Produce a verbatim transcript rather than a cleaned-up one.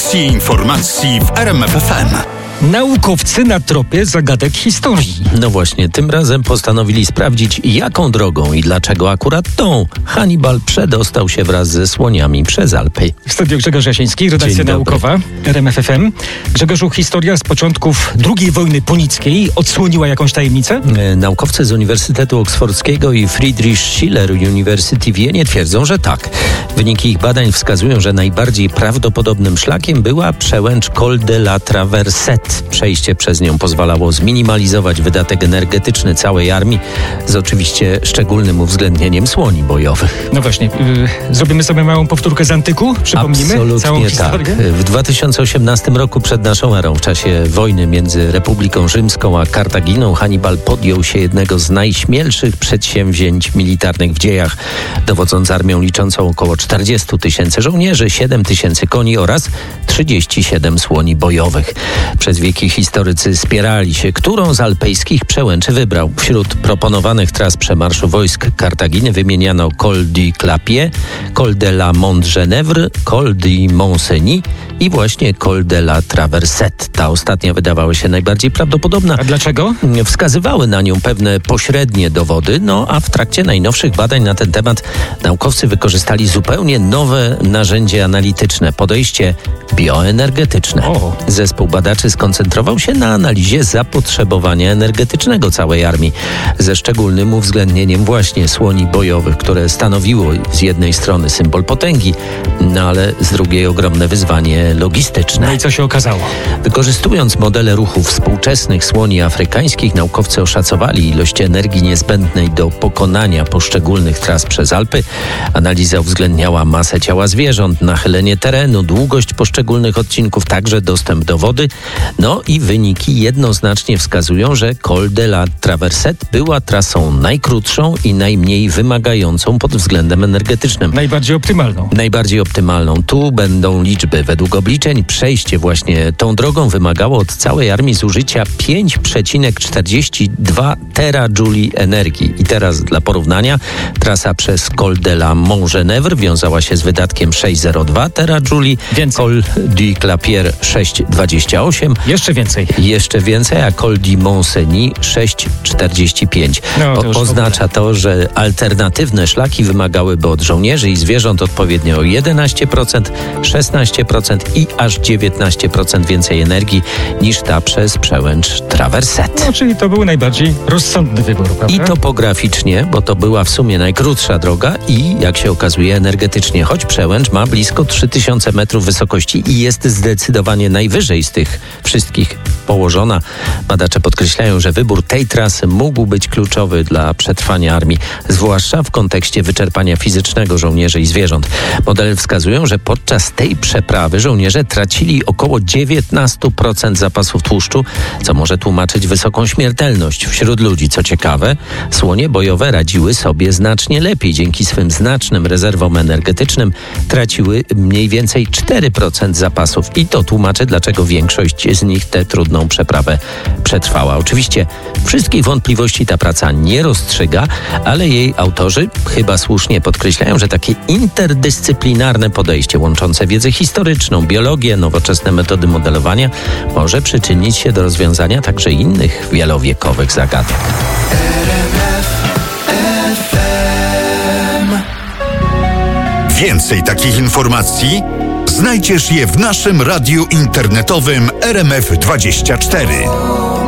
Informacji w R M F F M. Naukowcy na tropie zagadek historii. No właśnie, tym razem postanowili sprawdzić, jaką drogą i dlaczego akurat tą Hannibal przedostał się wraz ze słoniami przez Alpy. W studiu Grzegorz Jasiński, redakcja naukowa R M F F M. Grzegorzu, historia z początków drugiej wojny punickiej odsłoniła jakąś tajemnicę? E, naukowcy z Uniwersytetu Oksfordzkiego i Friedrich Schiller University w Wienie twierdzą, że tak. Wyniki ich badań wskazują, że najbardziej prawdopodobnym szlakiem była przełęcz Col de la Traversette. Przejście przez nią pozwalało zminimalizować wydatek energetyczny całej armii, z oczywiście szczególnym uwzględnieniem słoni bojowych. No właśnie, yy, zrobimy sobie małą powtórkę z antyku? Przypomnimy Absolutnie całą historię? Tak. W dwa tysiące osiemnastym roku przed naszą erą, w czasie wojny między Republiką Rzymską a Kartaginą, Hannibal podjął się jednego z najśmielszych przedsięwzięć militarnych w dziejach, dowodząc armią liczącą około czterdzieści tysięcy żołnierzy, siedem tysięcy koni oraz trzydzieści siedem słoni bojowych. Przez wieki historycy spierali się, którą z alpejskich przełęczy wybrał. Wśród proponowanych tras przemarszu wojsk Kartaginy wymieniano Col du Clapier, Col de la Montgenèvre, Col du Mont-Cenis i właśnie Col de la Traversette. Ta ostatnia wydawała się najbardziej prawdopodobna. A dlaczego? Wskazywały na nią pewne pośrednie dowody, no a w trakcie najnowszych badań na ten temat naukowcy wykorzystali zupełnie nowe narzędzie analityczne, podejście bioenergetyczne. O. Zespół badaczy skoncentrował się na analizie zapotrzebowania energetycznego całej armii, ze szczególnym uwzględnieniem właśnie słoni bojowych, które stanowiło z jednej strony symbol potęgi, no ale z drugiej ogromne wyzwanie logistyczne. No i co się okazało? Wykorzystując modele ruchu współczesnych słoni afrykańskich, naukowcy oszacowali ilość energii niezbędnej do pokonania poszczególnych tras przez Alpy. Analiza uwzględniała masę ciała zwierząt, nachylenie terenu, długość poszczególnych odcinków, także dostęp do wody. No i wyniki jednoznacznie wskazują, że Col de la Traversette była trasą najkrótszą i najmniej wymagającą pod względem energetycznym. Najbardziej optymalną. Najbardziej optymalną. Tu będą liczby. Według obliczeń przejście właśnie tą drogą wymagało od całej armii zużycia pięć przecinek czterdzieści dwa terajuli energii. I teraz dla porównania trasa przez Col de la Montgenèvre wiązała się z wydatkiem sześć przecinek zero dwa terajuli, Col du Clapier sześć przecinek dwadzieścia osiem. Jeszcze więcej. Jeszcze więcej, a Col du Mont-Cenis sześć przecinek czterdzieści pięć. No, to o, oznacza to, że alternatywne szlaki wymagałyby od żołnierzy i zwierząt odpowiednio o jedenaście procent, szesnaście procent i aż dziewiętnaście procent więcej energii niż ta przez przełęcz Traversette. No, czyli to był najbardziej rozsądny wybór, prawda? I topograficznie, bo to była w sumie najkrótsza droga i, jak się okazuje, energetycznie, choć przełęcz ma blisko trzy tysiące metrów wysokości i jest zdecydowanie najwyżej z tych wszystkich położona. Badacze podkreślają, że wybór tej trasy mógł być kluczowy dla przetrwania armii, zwłaszcza w kontekście wyczerpania fizycznego żołnierzy i zwierząt. Modele wskazują, że podczas tej przeprawy żołnierze tracili około dziewiętnaście procent zapasów tłuszczu, co może tłumaczyć wysoką śmiertelność wśród ludzi. Co ciekawe, słonie bojowe radziły sobie znacznie lepiej. Dzięki swym znacznym rezerwom energetycznym traciły mniej więcej cztery procent zapasów i to tłumaczy, dlaczego większość z nich tę trudną przeprawę przetrwała. Oczywiście wszystkich wątpliwości ta praca nie rozstrzyga, ale jej autorzy chyba słusznie podkreślają, że takie interdyscyplinarne podejście łączące wiedzę historyczną, biologię, nowoczesne metody modelowania może przyczynić się do rozwiązania także innych wielowiekowych zagadek. Więcej takich informacji znajdziesz je w naszym radiu internetowym R M F dwadzieścia cztery.